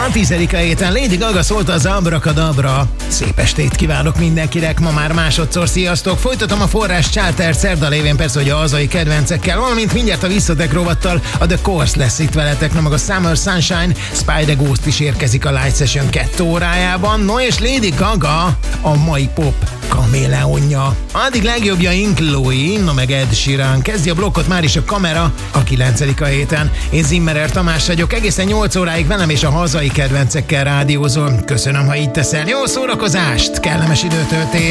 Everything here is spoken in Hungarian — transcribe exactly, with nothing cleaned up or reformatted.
A tizedik a héten Lady Gaga szólt az Abracadabra. Szép estét kívánok mindenkinek, ma már másodszor sziasztok. Folytatom a forrás charter szerda lévén persze, hogy a hazai kedvencekkel, valamint mindjárt a visszatek rovattal a The Course lesz itt veletek, na meg a Summer Sunshine, Spider Ghost is érkezik a Light Session kettő órájában, no és Lady Gaga a mai pop kaméleonja. Addig legjobbjaink Louis, no meg Ed Sheeran. Kezdi a blokkot már is a Kamera a kilencedik a héten. Én Zimmerer Tamás vagyok, egészen nyolc óráig velem és a hazai kedvencekkel rádiózol. Köszönöm, ha így teszel. Jó szórakozást, kellemes időtöltést!